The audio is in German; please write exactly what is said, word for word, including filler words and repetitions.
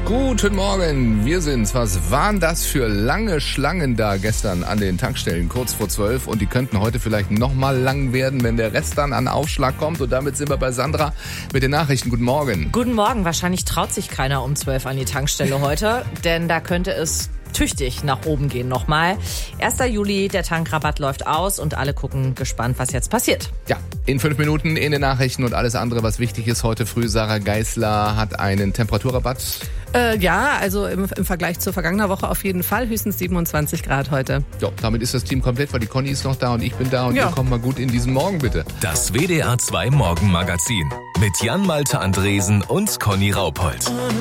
Guten Morgen, wir sind's. Was waren das für lange Schlangen da gestern an den Tankstellen, kurz vor zwölf? Und die könnten heute vielleicht nochmal lang werden, wenn der Rest dann an Aufschlag kommt. Und damit sind wir bei Sandra mit den Nachrichten. Guten Morgen. Guten Morgen. Wahrscheinlich traut sich keiner um zwölf an die Tankstelle heute, denn da könnte es tüchtig nach oben gehen nochmal. erster Juli, der Tankrabatt läuft aus und alle gucken gespannt, was jetzt passiert. Ja, in fünf Minuten in den Nachrichten und alles andere, was wichtig ist heute früh. Sarah Geisler hat einen Temperaturrabatt. Äh, ja, also im, im Vergleich zur vergangenen Woche auf jeden Fall höchstens siebenundzwanzig Grad heute. Ja, damit ist das Team komplett, weil die Conny ist noch da und ich bin da und ja. Ihr kommt mal gut in diesen Morgen, bitte. Das W D R zwei Morgenmagazin mit Jan Malte Andresen und Conny Raupold.